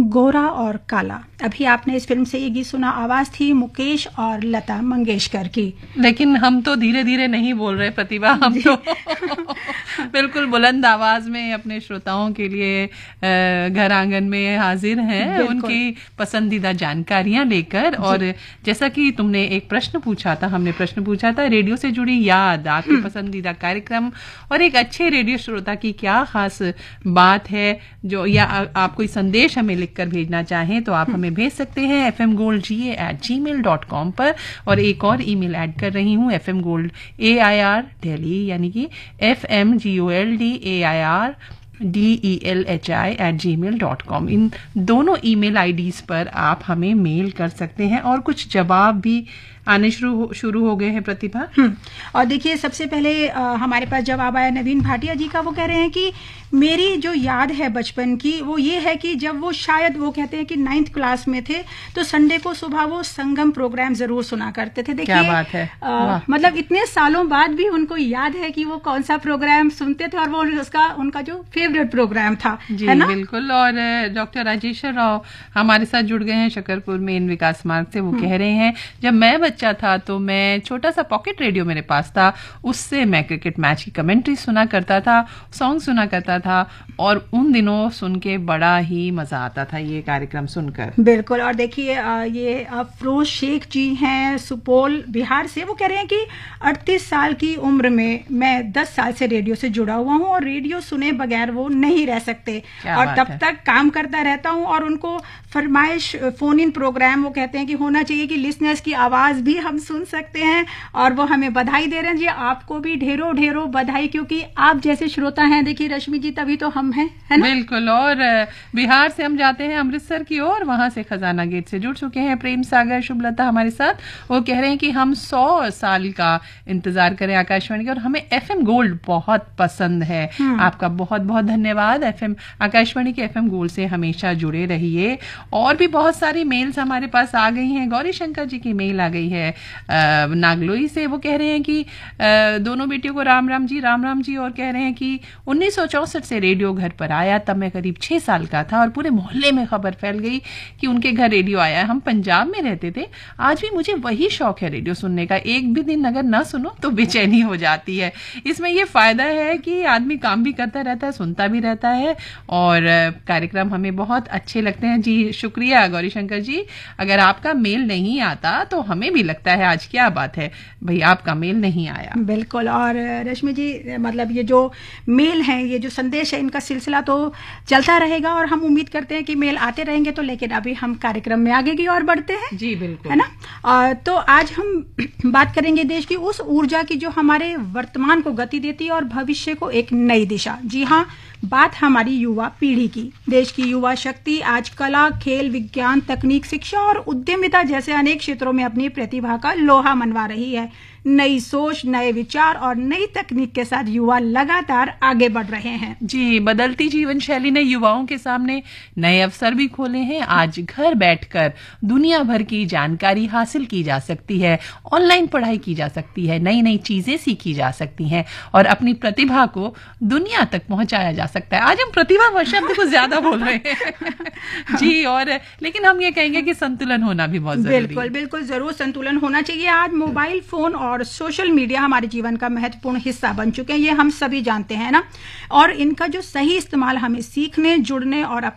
गोरा और काला। अभी आपने इस फिल्म से ये गीत सुना, आवाज थी मुकेश और लता मंगेशकर की। लेकिन हम तो धीरे धीरे नहीं बोल रहे प्रतिभा, हम तो बिल्कुल बुलंद आवाज में अपने श्रोताओं के लिए घर आंगन में हाजिर हैं, उनकी पसंदीदा जानकारियां लेकर। और जैसा कि तुमने एक प्रश्न पूछा था, हमने प्रश्न पूछा था रेडियो से जुड़ी याद, आपके पसंदीदा कार्यक्रम और एक अच्छे रेडियो श्रोता की क्या खास बात है जो, या आप कोई संदेश हमें लिखकर भेजना चाहें तो आप हमें भेज सकते हैं fmgoldga@gmail.com पर। और एक और ईमेल ऐड कर रही हूँ, fmgold@AIR दिल्ली, यानी कि fmgoldAIR@gmail.com। इन दोनों ईमेल आईडीज पर आप हमें मेल कर सकते हैं। और कुछ जवाब भी आने शुरू हो गए हैं प्रतिभा। और देखिए सबसे पहले हमारे पास जवाब आया नवीन भाटिया जी का। वो कह रहे हैं कि मेरी जो याद है बचपन की वो ये है कि जब वो शायद वो कहते हैं कि 9th क्लास में थे तो संडे को सुबह वो संगम प्रोग्राम जरूर सुना करते थे। देखिए क्या बात है, मतलब इतने सालों बाद भी उनको याद है कि वो कौन सा प्रोग्राम सुनते थे और वो उनका जो फेवरेट प्रोग्राम था, जी, है ना? बिल्कुल। और डॉक्टर राजेश्वर राव हमारे साथ जुड़ गए हैं शकरपुर मेन विकास मार्ग से। वो कह रहे हैं जब मैं बच्चा था तो मैं छोटा सा पॉकेट रेडियो मेरे पास था, उससे मैं क्रिकेट मैच की कमेंट्री सुना करता था, सॉन्ग सुना करता था और उन दिनों सुन के बड़ा ही मजा आता था ये कार्यक्रम सुनकर। बिल्कुल। और देखिए ये अफरोज शेख जी हैं सुपौल बिहार से। वो कह रहे हैं कि 38 साल की उम्र में मैं 10 साल से रेडियो से जुड़ा हुआ हूँ और रेडियो सुने बगैर वो नहीं रह सकते और तब तक काम करता रहता हूँ। और उनको फरमाइश फोन इन प्रोग्राम वो कहते हैं कि होना चाहिए कि लिसनर्स की आवाज भी हम सुन सकते हैं और वो हमें बधाई दे रहे हैं। जी आपको भी ढेरों ढेरों बधाई, क्योंकि आप जैसे श्रोता हैं देखिए रश्मि जी, तभी तो हम हैं, है ना? बिल्कुल। और बिहार से हम जाते हैं अमृतसर की ओर, वहां से खजाना गेट से जुड़ चुके हैं प्रेम सागर शुभलता हमारे साथ। वो कह रहे हैं कि हम 100 साल का इंतजार करें आकाशवाणी का और हमें FM गोल्ड बहुत पसंद है। आपका बहुत बहुत धन्यवाद। आकाशवाणी के FM गोल्ड से हमेशा जुड़े रहिए। और भी बहुत सारी मेल्स हमारे पास आ गई हैं। गौरी शंकर जी की मेल आ गई है नागलोई से। वो कह रहे हैं कि दोनों बेटियों को राम राम जी, राम राम जी। और कह रहे हैं कि 1964 से रेडियो घर पर आया, तब मैं करीब 6 साल का था और पूरे मोहल्ले में खबर फैल गई कि उनके घर रेडियो आया है। हम पंजाब में रहते थे, आज भी मुझे वही शौक है रेडियो सुनने का। एक भी दिन अगर ना सुनो तो बेचैनी हो जाती है। इसमें ये फायदा है कि आदमी काम भी करता रहता है, सुनता भी रहता है और कार्यक्रम हमें बहुत अच्छे लगते हैं। जी शुक्रिया गौरी शंकर जी। अगर आपका मेल नहीं आता तो हमें भी लगता है आज क्या बात है भाई आपका मेल नहीं आया। बिल्कुल। और रश्मि जी मतलब ये जो मेल है, ये जो संदेश है, इनका सिलसिला तो चलता रहेगा और हम उम्मीद करते हैं कि मेल आते रहेंगे। तो लेकिन अभी हम कार्यक्रम में आगे की ओर बढ़ते हैं। जी बिल्कुल, है ना? तो आज हम बात करेंगे देश की उस ऊर्जा की जो हमारे वर्तमान को गति देती है और भविष्य को एक नई दिशा। जी हाँ, बात हमारी युवा पीढ़ी की। देश की युवा शक्ति आज कला, खेल, विज्ञान, तकनीक, शिक्षा और उद्यमिता जैसे अनेक क्षेत्रों में अपनी प्रतिभा का लोहा मनवा रही है। नई सोच, नए विचार और नई तकनीक के साथ युवा लगातार आगे बढ़ रहे हैं। जी, बदलती जीवन शैली ने युवाओं के सामने नए अवसर भी खोले हैं। आज घर बैठकर दुनिया भर की जानकारी हासिल की जा सकती है, ऑनलाइन पढ़ाई की जा सकती है, नई नई चीजें सीखी जा सकती हैं और अपनी प्रतिभा को दुनिया तक पहुंचाया जा सकता है। आज हम प्रतिभा शब्द कुछ ज्यादा बोल रहे हैं जी। और लेकिन हम ये कहेंगे कि संतुलन होना भी बहुत जरूरी है। बिल्कुल बिल्कुल, जरूर संतुलन होना चाहिए। आज मोबाइल फोन और सोशल मीडिया हमारे जीवन का महत्वपूर्ण हिस्सा बन चुके हैं, ये हम सभी जानते हैं ना। और इनका जो सही इस्तेमाल हमें सीखने, जुड़ने और